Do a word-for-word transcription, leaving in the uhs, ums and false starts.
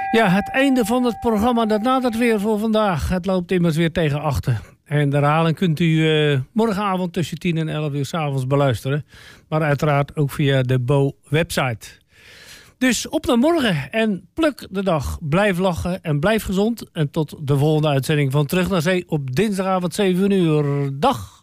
Ja, het einde van het programma dat nadert weer voor vandaag. Het loopt immers weer tegen achten. En de herhaling kunt u uh, morgenavond tussen tien en elf uur 's avonds beluisteren. Maar uiteraard ook via de Bo-website. Dus op naar morgen en pluk de dag. Blijf lachen en blijf gezond. En tot de volgende uitzending van Terug naar Zee op dinsdagavond zeven uur. Dag!